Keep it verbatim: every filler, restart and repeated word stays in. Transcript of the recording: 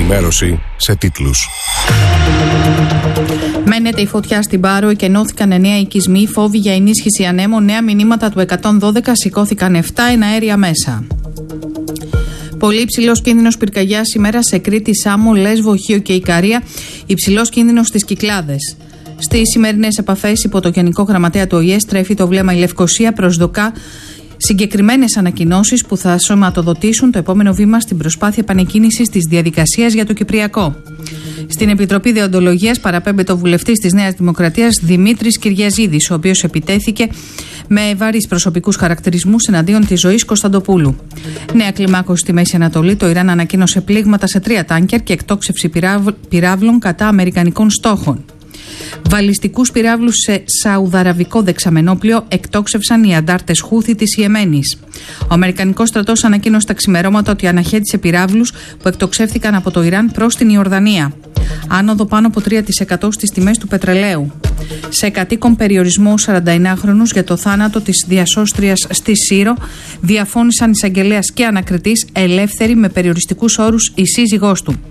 ενημέρωση σε τίτλους. Μένεται η φωτιά στην Πάρο, εκενώθηκαν εννέα οικισμοί, φόβοι για ενίσχυση ανέμου, νέα μηνύματα του εκατόν δώδεκα, σηκώθηκαν επτά εναέρια μέσα. Πολύ υψηλός κίνδυνος πυρκαγιάς σήμερα σε Κρήτη, Σάμο, Λέσβο, Χίο και Ικαρία. Υψηλός κίνδυνος στις Κυκλάδες. Στις σημερινές επαφές υπό το Γενικό Γραμματέα του Ο Η Ε στρέφει το βλέμμα η Λευκοσία, προσδοκά συγκεκριμένες ανακοινώσεις που θα σωματοδοτήσουν το επόμενο βήμα στην προσπάθεια επανεκκίνησης της διαδικασίας για το Κυπριακό. Στην Επιτροπή Δεοντολογίας παραπέμπεται ο βουλευτής της Νέας Δημοκρατίας Δημήτρης Κυριαζίδης, ο οποίος επιτέθηκε με βαρύς προσωπικούς χαρακτηρισμούς εναντίον της Ζωής Κωνσταντοπούλου. Νέα κλιμάκωση στη Μέση Ανατολή. Το Ιράν ανακοίνωσε πλήγματα σε τρία τάνκερ και εκτόξευση πυράβλων κατά αμερικανικών στόχων. Βαλιστικούς πυράβλους σε σαουδαραβικό δεξαμενόπλιο εκτόξευσαν οι αντάρτες Χούθη της Ιεμένης. Ο Αμερικανικός στρατός ανακοίνωσε τα ξημερώματα ότι αναχέτησε πυράβλους που εκτοξεύθηκαν από το Ιράν προς την Ιορδανία. Άνοδο πάνω από τρία τοις εκατό στις τιμές του πετρελαίου. Σε κατοίκον περιορισμό σαρανταεννάχρονους για το θάνατο της διασώστριας στη Σύρο διαφώνησαν εισαγγελέας και ανακριτής, ελεύθερη με περιοριστικούς όρους η σύζυγός του.